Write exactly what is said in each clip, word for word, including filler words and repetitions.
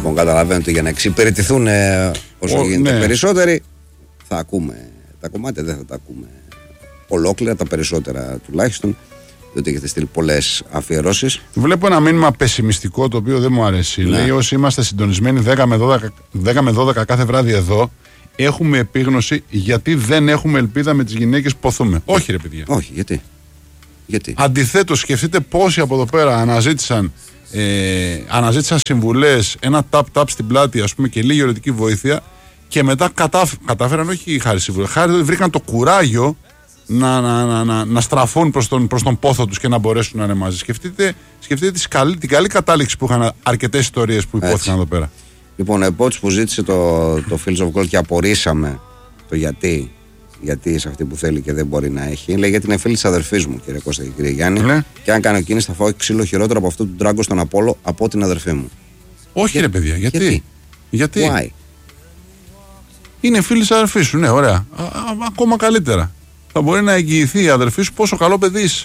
Λοιπόν, καταλαβαίνετε, για να εξυπηρετηθούν ε, όσο Ο, γίνεται ναι. περισσότεροι, θα ακούμε τα κομμάτια, δεν θα τα ακούμε ολόκληρα, τα περισσότερα τουλάχιστον, διότι έχετε στείλει πολλές αφιερώσεις. Βλέπω ένα μήνυμα πεσημιστικό το οποίο δεν μου αρέσει. Ναι. Λέει: όσοι είμαστε συντονισμένοι δέκα με δώδεκα κάθε βράδυ εδώ, έχουμε επίγνωση γιατί δεν έχουμε ελπίδα με τις γυναίκες που ποθούμε. Όχι, ρε παιδιά. Όχι, γιατί. γιατί. Αντιθέτως, σκεφτείτε πόσοι από εδώ πέρα αναζήτησαν, ε, αναζήτησαν συμβουλές, ένα tap-tap στην πλάτη, ας πούμε, και λίγη ερωτική βοήθεια, και μετά κατάφ, κατάφεραν, όχι χάρη συμβουλές, χάρη βρήκαν το κουράγιο να, να, να, να, να στραφούν προς τον, προς τον πόθο τους και να μπορέσουν να είναι μαζί. Σκεφτείτε, σκεφτείτε τις καλή, την καλή κατάληξη που είχαν αρκετές ιστορίες που υπόθηκαν εδώ πέρα. Λοιπόν, ο Επότς που ζήτησε το, το Fields of Gold και απορρίσαμε το γιατί, γιατί είσαι αυτή που θέλει και δεν μπορεί να έχει, λέει: γιατί είναι φίλη της αδερφής μου, κύριε Κώστα και κύριε Γιάννη, ναι. Και αν κάνω κίνηση θα φάω ξύλο χειρότερο από αυτό του Ντράγκο στον Απόλλω από την αδερφή μου. Όχι, Για... ρε παιδιά, γιατί. Γιατί. γιατί? Why? Είναι φίλη της αδερφής σου, ναι, ωραία. Α, α, ακόμα καλύτερα. Θα μπορεί να εγγυηθεί η αδερφή σου πόσο καλό παιδί είσαι.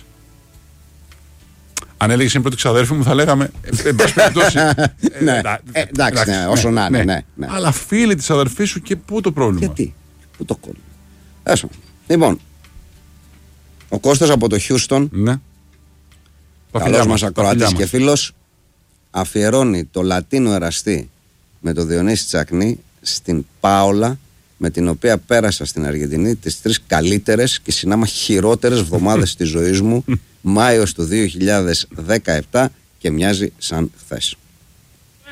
Αν έλεγε είναι πρώτη ξαδέρφη μου, θα λέγαμε. Εν πάση περιπτώσει. Ναι, εντάξει, όσο να είναι. Αλλά φίλη της αδερφής σου, και πού το πρόβλημα. Γιατί, πού το κόλλημα. Έσω. Λοιπόν, ο Κώστας από το Χιούστον, ναι. καλός μας ακροατής και φίλος, αφιερώνει το Λατίνο εραστή με το Διονύση Τσακνή στην Πάολα, με την οποία πέρασα στην Αργεντινή τις τρεις καλύτερες και συνάμα χειρότερες εβδομάδες της ζωής μου, Μάιος του δύο χιλιάδες δεκαεπτά, και μοιάζει σαν χθες.